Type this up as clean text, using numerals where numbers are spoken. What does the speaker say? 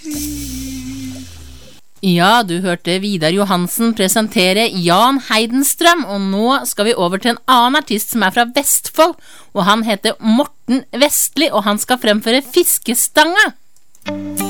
Ja, du hørte Vidar Johansen presentere Jan Heidenstrøm, og nå skal vi over til en annen artist som fra Vestfold, og han heter Morten Vestli, og han skal fremføre Fiskestanga.